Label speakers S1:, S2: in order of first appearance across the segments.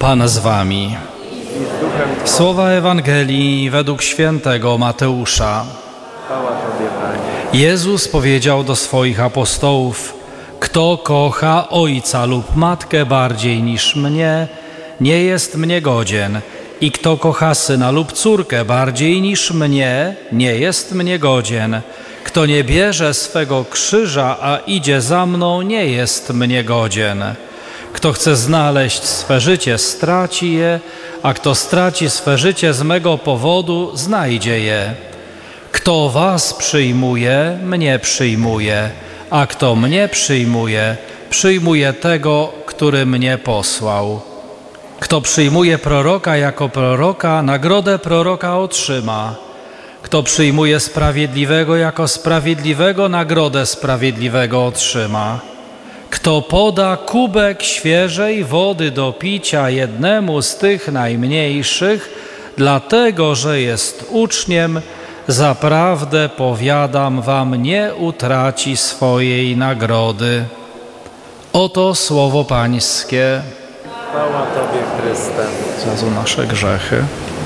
S1: Pan z wami. Słowa Ewangelii według świętego Mateusza.
S2: Chwała Tobie, Panie.
S1: Jezus powiedział do swoich apostołów: kto kocha ojca lub matkę bardziej niż mnie, nie jest mnie godzien. I kto kocha syna lub córkę bardziej niż mnie, nie jest mnie godzien. Kto nie bierze swego krzyża, a idzie za mną, nie jest mnie godzien. Kto chce znaleźć swe życie, straci je, a kto straci swe życie z mego powodu, znajdzie je. Kto was przyjmuje, mnie przyjmuje, a kto mnie przyjmuje, przyjmuje tego, który mnie posłał. Kto przyjmuje proroka jako proroka, nagrodę proroka otrzyma. Kto przyjmuje sprawiedliwego jako sprawiedliwego, nagrodę sprawiedliwego otrzyma. Kto poda kubek świeżej wody do picia jednemu z tych najmniejszych, dlatego że jest uczniem, zaprawdę powiadam wam, nie utraci swojej nagrody. Oto słowo Pańskie.
S2: Chwała Tobie, Chryste.
S1: Za nasze grzechy.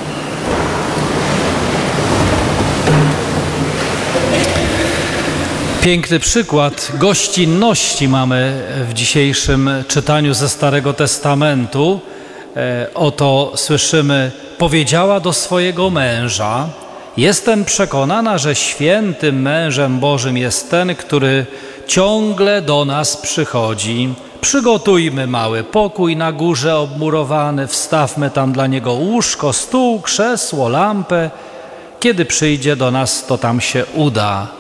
S1: Piękny przykład gościnności mamy w dzisiejszym czytaniu ze Starego Testamentu. Oto słyszymy: powiedziała do swojego męża: jestem przekonana, że świętym mężem Bożym jest ten, który ciągle do nas przychodzi. Przygotujmy mały pokój na górze obmurowany, wstawmy tam dla niego łóżko, stół, krzesło, lampę. Kiedy przyjdzie do nas, to tam się uda.